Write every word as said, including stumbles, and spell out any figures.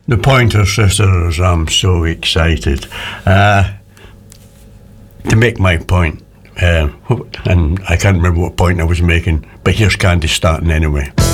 The Pointer Sisters, I'm so excited. Uh, to make my point, uh, and I can't remember what point I was making, but here's Candy starting anyway.